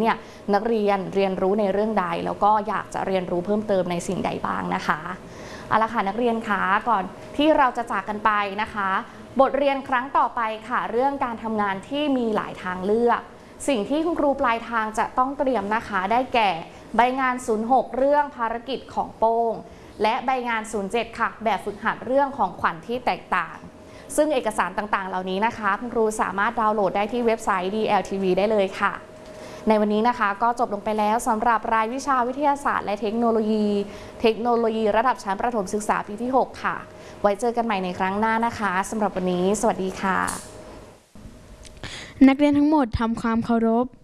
เนี่ยนักเรียนเรียนรู้ในเรื่องใดแล้วก็อยากจะเรียนรู้เพิ่มเติมในสิ่งใดบ้างนะคะเอาละค่ะนักเรียนคะก่อนที่เราจะจากกันไปนะคะบทเรียนครั้งต่อไปค่ะเรื่องการทำงานที่มีหลายทางเลือกสิ่งที่คุณครูปลายทางจะต้องเตรียมนะคะได้แก่ใบงาน 06 เรื่องภารกิจของโป้งและใบงาน 07 ค่ะแบบฝึกหัดเรื่องของขวัญที่แตกต่างซึ่งเอกสารต่างๆเหล่านี้นะคะคุณครูสามารถดาวน์โหลดได้ที่เว็บไซต์ DLTV ได้เลยค่ะในวันนี้นะคะก็จบลงไปแล้วสำหรับรายวิชาวิทยาศาสตร์และเทคโนโลยีระดับชั้นประถมศึกษาปีที่ 6 ค่ะไว้เจอกันใหม่ในครั้งหน้านะคะสำหรับวันนี้สวัสดีค่ะนักเรียนทั้งหมดทำความเคารพ